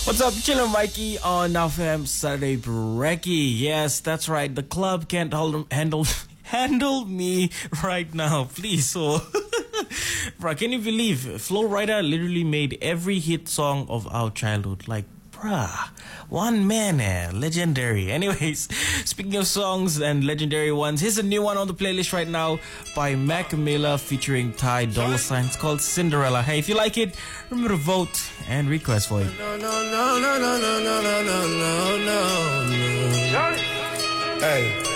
What's up, Chillin' Mikey on FM Saturday Brekkie. Yes, that's right. The club can't handle me right now. Please, so... Bruh, can you believe Flo Rida literally made every hit song of our childhood? Like, bruh, one man, legendary. Anyways, speaking of songs and legendary ones, here's a new one on the playlist right now by Mac Miller featuring Ty Dolla $ign. It's called Cinderella. Hey, if you like it, remember to vote and request for it. No. Hey.